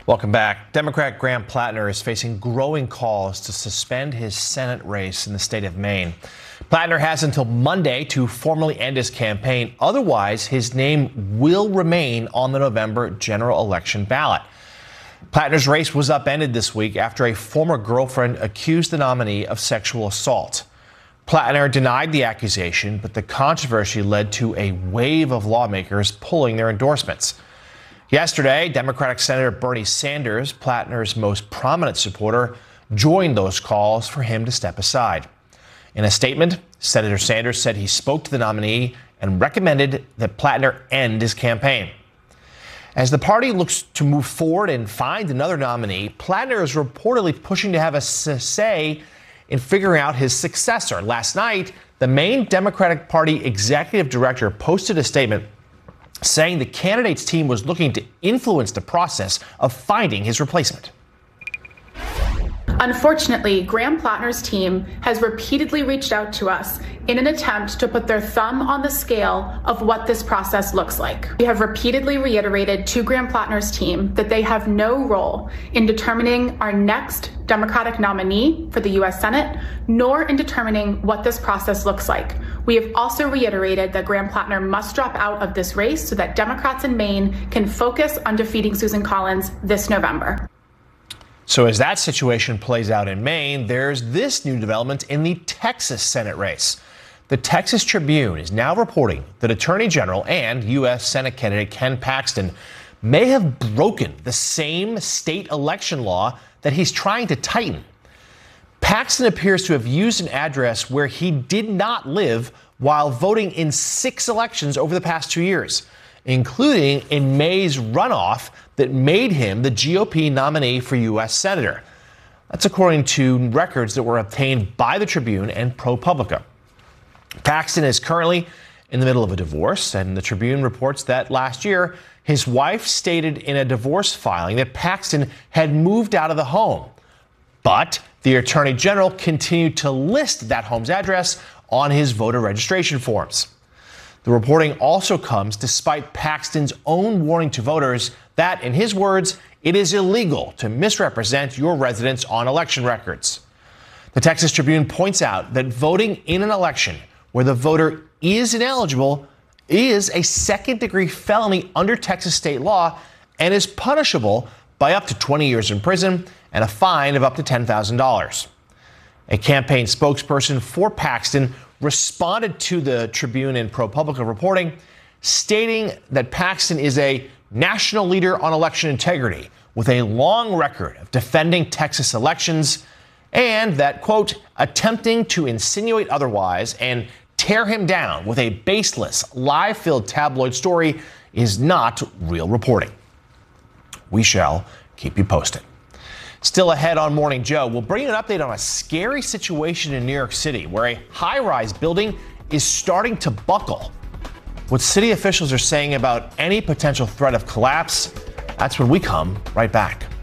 Welcome back. Democrat Graham Plattner is facing growing calls to suspend his Senate race in the state of Maine. Plattner has until Monday to formally end his campaign. Otherwise, his name will remain on the November general election ballot. Plattner's race was upended this week after a former girlfriend accused the nominee of sexual assault. Plattner denied the accusation, but the controversy led to a wave of lawmakers pulling their endorsements. Yesterday, Democratic Senator Bernie Sanders, Plattner's most prominent supporter, joined those calls for him to step aside. In a statement, Senator Sanders said he spoke to the nominee and recommended that Plattner end his campaign. As the party looks to move forward and find another nominee, Plattner is reportedly pushing to have a say in figuring out his successor. Last night, the Maine Democratic Party executive director posted a statement saying the candidate's team was looking to influence the process of finding his replacement. Unfortunately, Graham Plattner's team has repeatedly reached out to us in an attempt to put their thumb on the scale of what this process looks like. We have repeatedly reiterated to Graham Plattner's team that they have no role in determining our next Democratic nominee for the U.S. Senate, nor in determining what this process looks like. We have also reiterated that Graham Plattner must drop out of this race so that Democrats in Maine can focus on defeating Susan Collins this November. So as that situation plays out in Maine, there's this new development in the Texas Senate race. The Texas Tribune is now reporting that Attorney General and U.S. Senate candidate Ken Paxton may have broken the same state election law that he's trying to tighten. Paxton appears to have used an address where he did not live while voting in 6 elections over the past 2 years, including in May's runoff that made him the GOP nominee for U.S. Senator. That's according to records that were obtained by the Tribune and ProPublica. Paxton is currently in the middle of a divorce, and the Tribune reports that last year, his wife stated in a divorce filing that Paxton had moved out of the home. But the Attorney General continued to list that home's address on his voter registration forms. The reporting also comes despite Paxton's own warning to voters that, in his words, it is illegal to misrepresent your residence on election records. The Texas Tribune points out that voting in an election where the voter is ineligible is a second-degree felony under Texas state law and is punishable by up to 20 years in prison and a fine of up to $10,000. A campaign spokesperson for Paxton responded to the Tribune and ProPublica reporting, stating that Paxton is a national leader on election integrity with a long record of defending Texas elections, and that, quote, attempting to insinuate otherwise and tear him down with a baseless, lie-filled tabloid story is not real reporting. We shall keep you posted. Still ahead on Morning Joe, we'll bring you an update on a scary situation in New York City where a high-rise building is starting to buckle. What city officials are saying about any potential threat of collapse, that's when we come right back.